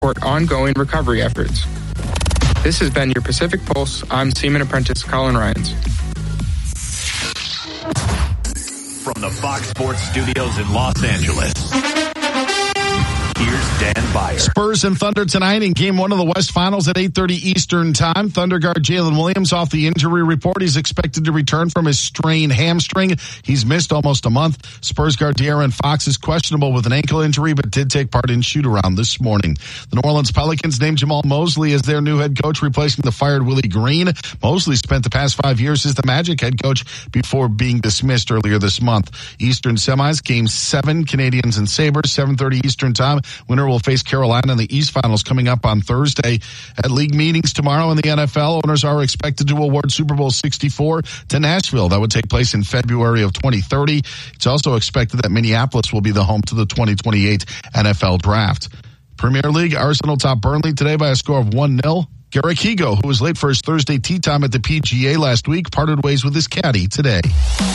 support ongoing recovery efforts. This has been your Pacific Pulse. I'm Seaman Apprentice Colin Ryans. From the Fox Sports Studios in Los Angeles, here's Dan Byer. Spurs and Thunder tonight in Game 1 of the West Finals at 8:30 Eastern Time. Thunder guard Jalen Williams off the injury report. He's expected to return from his strained hamstring. He's missed almost a month. Spurs guard De'Aaron Fox is questionable with an ankle injury, but did take part in shoot-around this morning. The New Orleans Pelicans named Jamal Mosley as their new head coach, replacing the fired Willie Green. Mosley spent the past 5 years as the Magic head coach before being dismissed earlier this month. Eastern semis, Game 7, Canadians and Sabres, 7:30 Eastern Time. Winner will face Carolina in the East Finals coming up on Thursday. At league meetings tomorrow in the NFL, owners are expected to award Super Bowl 64 to Nashville. That would take place in February of 2030. It's also expected that Minneapolis will be the home to the 2028 NFL Draft. Premier League, Arsenal topped Burnley today by a score of 1-0. Garrick Higo, who was late for his Thursday tee time at the PGA last week, parted ways with his caddy today.